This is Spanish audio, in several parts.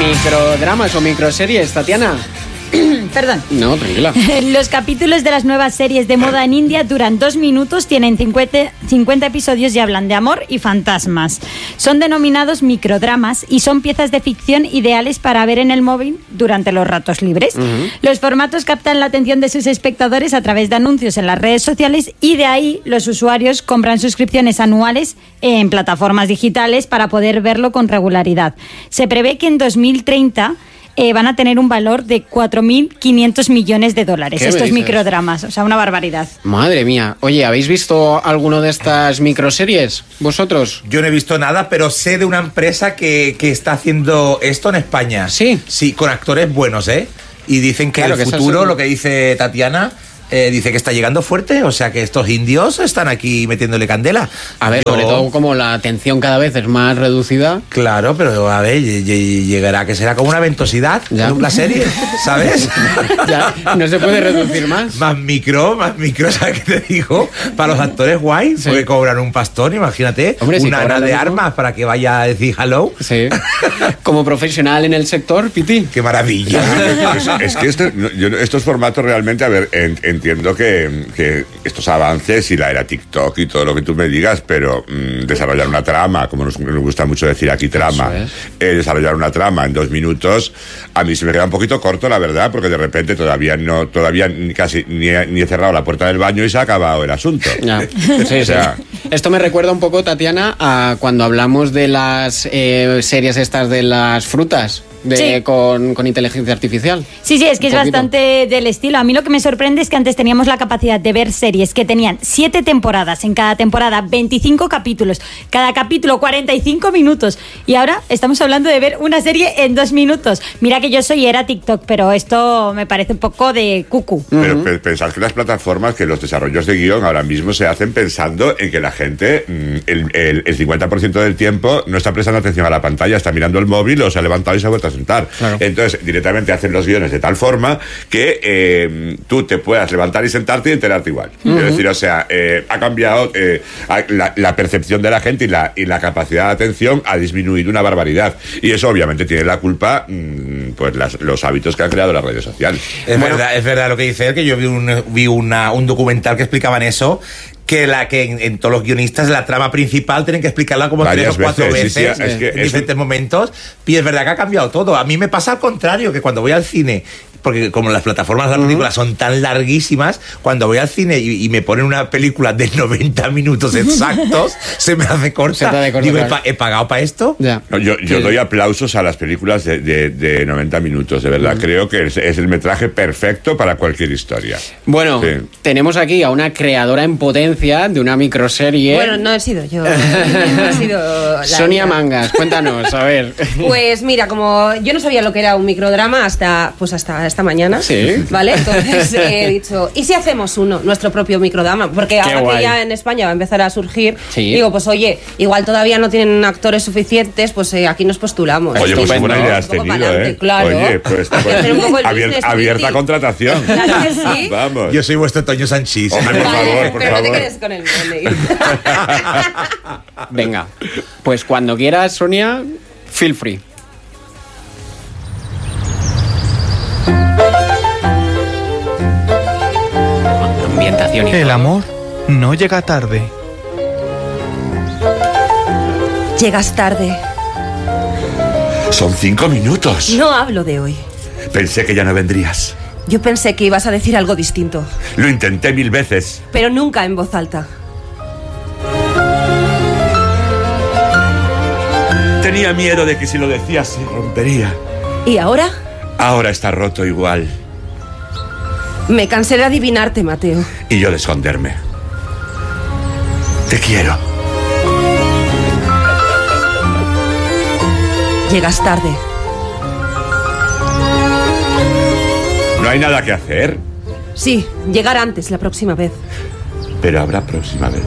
Microdramas o microseries, Tatiana. Perdón. No, tranquila. Los capítulos de las nuevas series de moda en India duran 2 minutos, tienen 50 episodios y hablan de amor y fantasmas. Son denominados microdramas y son piezas de ficción ideales para ver en el móvil durante los ratos libres. Los formatos captan la atención de sus espectadores a través de anuncios en las redes sociales y de ahí los usuarios compran suscripciones anuales en plataformas digitales para poder verlo con regularidad. Se prevé que en 2030 van a tener un valor de 4.500 millones de dólares. Estos microdramas, o sea, una barbaridad. Madre mía. Oye, ¿habéis visto alguno de estas microseries? ¿Vosotros? Yo no he visto nada, pero sé de una empresa que está haciendo esto en España. ¿Sí? Sí, con actores buenos, ¿eh? Y dicen que claro, el que futuro, lo que dice Tatiana, dice que está llegando fuerte, o sea que estos indios están aquí metiéndole candela. A ver, sobre todo como la atención cada vez es más reducida. Claro, pero a ver, llegará que será como una ventosidad la serie, ¿sabes? Ya, no se puede reducir más. Más micro, ¿sabes qué te digo? Para los actores guay, sí. Porque cobran un pastón, imagínate. Hombre, una Ana de armas para que vaya a decir hello. Sí. Como profesional en el sector, Piti. ¡Qué maravilla! Es que estos formatos realmente, a ver, entiendo que estos avances y la era TikTok y todo lo que tú me digas, pero desarrollar una trama, como nos gusta mucho decir aquí, trama, desarrollar una trama en 2 minutos, a mí se me queda un poquito corto, la verdad, porque de repente todavía casi ni he cerrado la puerta del baño y se ha acabado el asunto. Ya. Sí, o sea, esto me recuerda un poco, Tatiana, a cuando hablamos de las series estas de las frutas. Sí. Con inteligencia artificial. Sí, es que es bastante del estilo. A mí lo que me sorprende es que antes teníamos la capacidad de ver series que tenían 7 temporadas, en cada temporada 25 capítulos, cada capítulo 45 minutos, y ahora estamos hablando de ver una serie en 2 minutos. Mira que yo era TikTok, pero esto me parece un poco de cucu. Pero pensad que las plataformas, que los desarrollos de guión ahora mismo se hacen pensando en que la gente el 50% del tiempo no está prestando atención a la pantalla, está mirando el móvil o se ha levantado y se ha vuelto a sentar. Claro. Entonces, directamente hacen los guiones de tal forma que tú te puedas levantar y sentarte y enterarte igual. Es decir, o sea, ha cambiado la percepción de la gente y la capacidad de atención ha disminuido una barbaridad. Y eso obviamente tiene la culpa pues los hábitos que han creado las redes sociales. Es verdad lo que dice él, que yo vi un documental que explicaban eso, que en todos los guionistas la trama principal tienen que explicarla como 3 o 4 veces sí, en diferentes momentos, y es verdad que ha cambiado todo. A mí me pasa al contrario, que cuando voy al cine, porque como las plataformas de las películas son tan larguísimas, cuando voy al cine y me ponen una película de 90 minutos exactos, se me hace corta. Digo, ¿he pagado para esto? Ya. No, yo doy aplausos a las películas de 90 minutos, de verdad. Creo que es el metraje perfecto para cualquier historia. Bueno, tenemos aquí a una creadora en potencia de una microserie. Bueno, no he sido yo. No he sido Sonia Mangas, cuéntanos, a ver. Pues mira, como yo no sabía lo que era un microdrama hasta esta mañana. Sí. ¿Vale? Entonces he dicho, ¿y si hacemos nuestro propio microdrama? Porque ahora que ya en España va a empezar a surgir, digo, pues oye, igual todavía no tienen actores suficientes, pues aquí nos postulamos. Oye, pues buena idea has tenido, ¿eh? Claro. Oye, pues abierta contratación. Claro que sí. Vamos. Yo soy vuestro Toño Sanchís. Hombre, por favor, pero no te quedes con el money. Venga, pues cuando quieras, Sonia, feel free. Ambientación y el amor no llega tarde. Llegas tarde. Son 5 minutos. No hablo de hoy. Pensé que ya no vendrías. Yo pensé que ibas a decir algo distinto. Lo intenté 1000 veces. Pero nunca en voz alta. Tenía miedo de que si lo decías se rompería. ¿Y ahora? Ahora está roto igual. Me cansé de adivinarte, Mateo. Y yo de esconderme. Te quiero. Llegas tarde. No hay nada que hacer. Sí, llegar antes la próxima vez. Pero habrá próxima vez.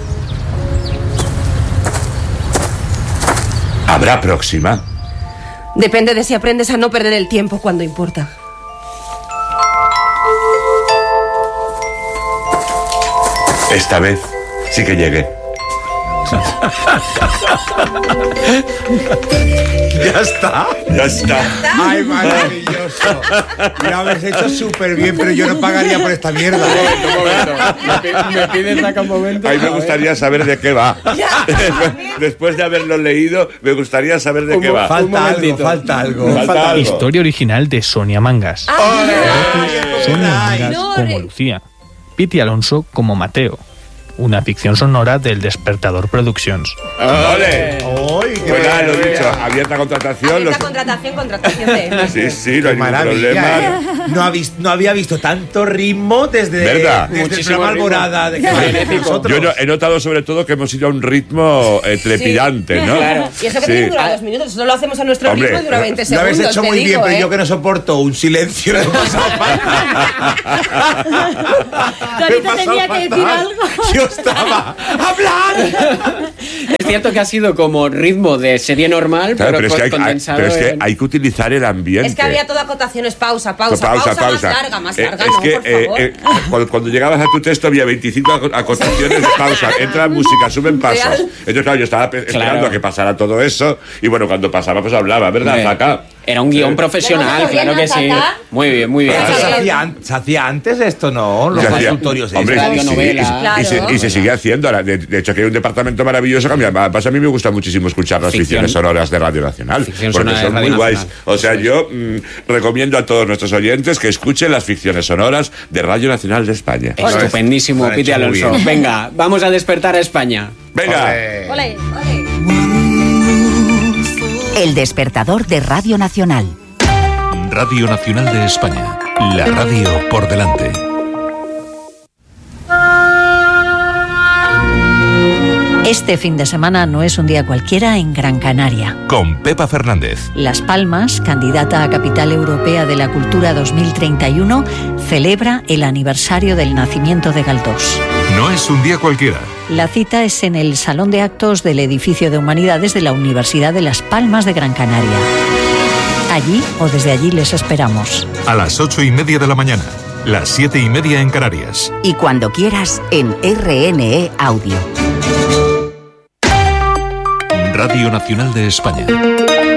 ¿Habrá próxima? Depende de si aprendes a no perder el tiempo cuando importa. Esta vez sí que llegué. Ya está. Ay, maravilloso. Lo habéis hecho súper bien, pero yo no pagaría por esta mierda. Un momento. Me piden saca un momento. A mí me gustaría saber de qué va. Después de haberlo leído, me gustaría saber de qué va. Falta algo. Historia original de Sonia Mangas. Sonia Mangas como Lucía. Piti Alonso como Mateo. Una ficción sonora del Despertador Productions. ¡Ole! Pues nada, lo he dicho, abierta contratación. Contratación de... Sí, no hay ningún problema. No había visto tanto ritmo desde el programa Alborada. Yo he notado sobre todo que hemos ido a un ritmo trepidante, ¿no? Claro. Y eso que tiene que durar 2 minutos, eso lo hacemos a nuestro ritmo y dura 20 segundos. Lo habéis hecho muy bien, pero yo que no soporto un silencio. Torito tenía que decir algo. Yo estaba ¡hablar! Es cierto que ha sido como ritmo de serie normal, claro, pero condensado. Pero es que hay que utilizar el ambiente. Es que había toda acotaciones, pausa, más larga, por favor. Cuando llegabas a tu texto había 25 acotaciones de pausa. Entra música, suben pasos. Entonces, claro, yo estaba esperando a que pasara todo eso. Y bueno, cuando pasaba, pues hablaba, ¿verdad, Zaca? Era un guión profesional, claro que sí. Muy bien. ¿Se hacía antes esto, no? Los consultorios. Hombre, y se sigue haciendo. De hecho, que hay un departamento maravilloso. A mí me gusta muchísimo escuchar las ficciones sonoras de Radio Nacional. Porque son muy guays. O sea, yo recomiendo a todos nuestros oyentes que escuchen las ficciones sonoras de Radio Nacional de España. Estupendísimo, Piti Alonso. Venga, vamos a despertar a España. Venga. Ole. El despertador de Radio Nacional. Radio Nacional de España. La radio por delante. Este fin de semana no es un día cualquiera en Gran Canaria. Con Pepa Fernández. Las Palmas, candidata a Capital Europea de la Cultura 2031, celebra el aniversario del nacimiento de Galdós. No es un día cualquiera. La cita es en el Salón de Actos del Edificio de Humanidades de la Universidad de Las Palmas de Gran Canaria. Allí o desde allí les esperamos. A las 8:30 de la mañana, las 7:30 en Canarias. Y cuando quieras en RNE Audio. Radio Nacional de España.